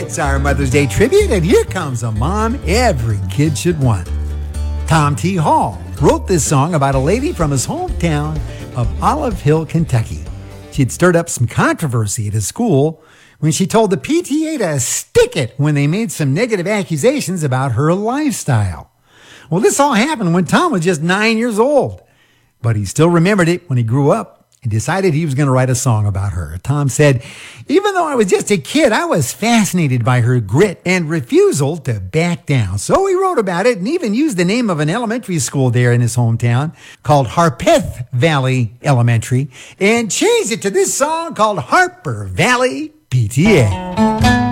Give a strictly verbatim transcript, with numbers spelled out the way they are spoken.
It's our Mother's Day tribute, and here comes a mom every kid should want. Tom T. Hall wrote this song about a lady from his hometown of Olive Hill, Kentucky. She had stirred up some controversy at his school when she told the P T A to stick it when they made some negative accusations about her lifestyle. Well, this all happened when Tom was just nine years old, but he still remembered it when he grew up and decided he was going to write a song about her. Tom said, "Even though I was just a kid, I was fascinated by her grit and refusal to back down." So he wrote about it and even used the name of an elementary school there in his hometown called Harpeth Valley Elementary and changed it to this song called Harper Valley P T A.